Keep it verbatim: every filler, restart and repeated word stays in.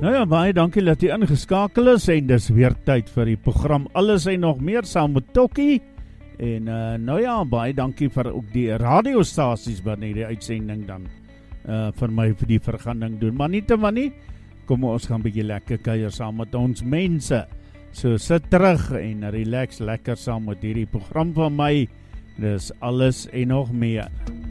Nou ja, baie dankie dat jy ingeskakel is en dis weer tyd vir die program Alles en nog meer saam met Tokkie. En uh, nou ja, baie dankie vir ook die radiostasies wat net die uitsending dan uh, vir my vir die vergunning doen. Maar nie te maar nie, kom ons gaan 'n bietjie lekker kuier saam met ons mense. So sit terug en relax lekker saam met hierdie program van my. Dis Alles en nog meer.